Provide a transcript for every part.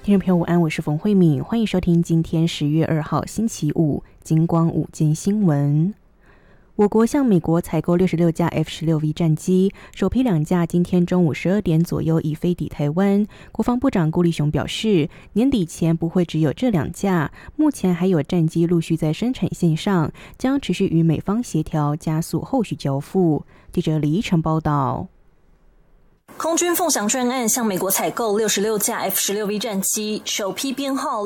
听众朋友午安，我是冯慧敏，欢迎收听今天10月2号星期五金光午间新闻。我国向美国采购66架 F-16V 战机，首批2架今天中午12点左右已飞抵台湾。国防部长顾立雄表示，年底前不会只有这2架，目前还有战机陆续在生产线上，将持续与美方协调，加速后续交付。记者李依晨报道。 空军凤翔专案向美国采购66架 F-16V 战机，首批编号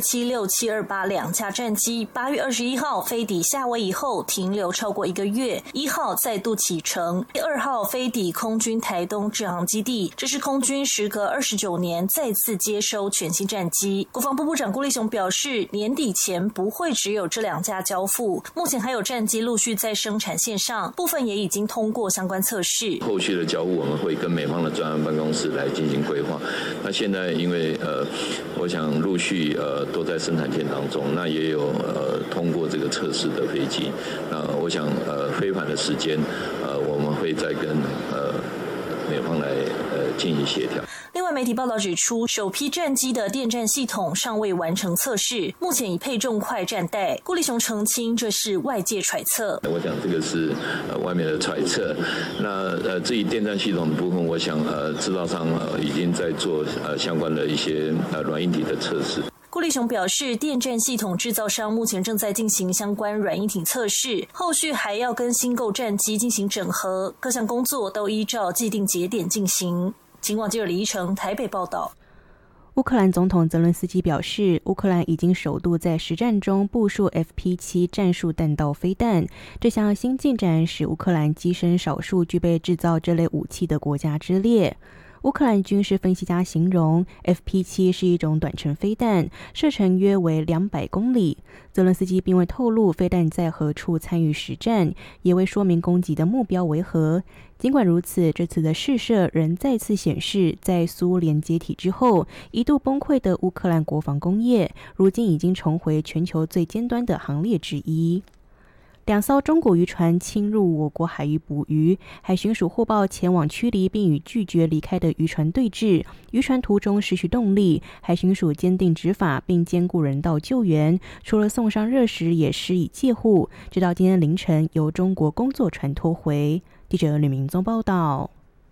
6727、6728两架战机8月21号飞抵夏威夷后停留超过1个月，1号再度启程，2号飞抵空军台东制航基地。这是空军时隔29年再次接收全新战机。国防部部长顾立雄表示，年底前不会只有这2架交付，目前还有战机陆续在生产线上，部分也已经通过相关测试。 后续的交付我们会跟美方的专案办公室来进行规划。那现在因为我想陆续都在生产线当中，那也有通过这个测试的飞机。那我想飞返的时间我们会再跟美方来进行协调。 另外，媒体报道指出，首批战机的电战系统尚未完成测试，目前已配重快战袋。顾立雄澄清，这是外界揣测。 我想这个是外面的揣测。那至于电战系统的部分，我想制造商已经在做相关的一些软硬体的测试。 顾立雄表示，电战系统制造商目前正在进行相关软硬体测试，后续还要跟新购战机进行整合，各项工作都依照既定节点进行。警广记者李依晨台北报道。 乌克兰总统泽伦斯基表示，乌克兰已经首度在实战中部署 FP7 战术弹道飞弹，这项新进展使乌克兰跻身少数具备制造这类武器的国家之列。乌克兰军事分析家形容 FP7 是一种短程飞弹，射程约为200公里。泽伦斯基并未透露飞弹在何处参与实战，也未说明攻击的目标为何。尽管如此，这次的试射仍再次显示，在苏联解体之后一度崩溃的乌克兰国防工业，如今已经重回全球最尖端的行列之一。2艘中国渔船侵入我国海域捕鱼，海巡署获报前往驱离并与拒绝离开的渔船对峙，渔船途中失去动力，海巡署坚定执法并兼顾人道救援，除了送上热食也施以戒护，直到今天凌晨由中国工作船拖回。记者吕明宗报道。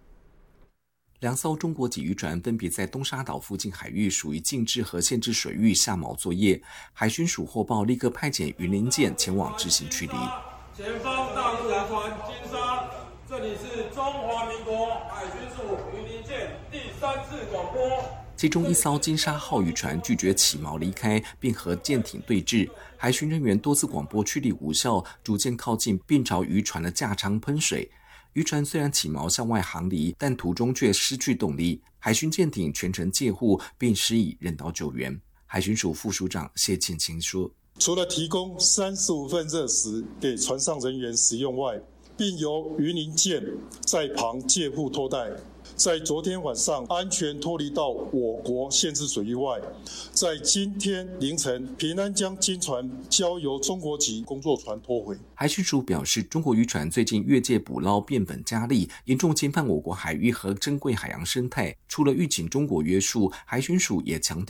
2艘中国籍渔船分别在东沙岛附近海域属于禁制和限制水域下锚作业，海巡署获报立刻派遣云林舰前往执行驱离。 前方大陆渔船金沙，这里是中华民国海巡署云林舰第3次广播。 其中1艘金沙号渔船拒绝起锚离开，并和舰艇对峙，海巡人员多次广播驱离无效，逐渐靠近并朝渔船的架舱喷水。渔船虽然起锚向外航离，但途中却失去动力，海巡舰艇全程戒护并施以人道救援。海巡署副署长谢庆清说， 除了提供35份热食给船上人员食用外，并由云林舰在旁戒护拖带，在昨天晚上安全脱离到我国限制水域外，在今天凌晨平安将金船交由中国籍工作船拖回。 海巡署表示，中国渔船最近越界捕捞变本加厉，严重侵犯我国海域和珍贵海洋生态，除了预请中国约束，海巡署也强调